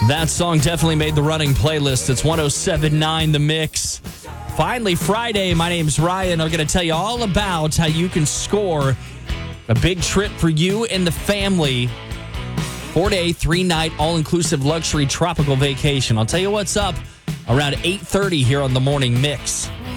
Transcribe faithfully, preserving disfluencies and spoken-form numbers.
That song definitely made the running playlist. It's one oh seven point nine The Mix. Finally, Friday. My name's Ryan. I'm going to tell you all about how you can score a big trip for you and the family. Four-day, three-night, all-inclusive luxury tropical vacation. I'll tell you what's up around eight thirty here on the Morning Mix.